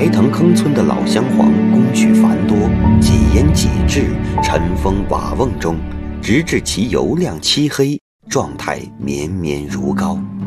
白藤坑村的老乡黄工序繁多，几烟几制，尘封瓦瓮中，直至其油亮漆黑，状态绵绵如膏。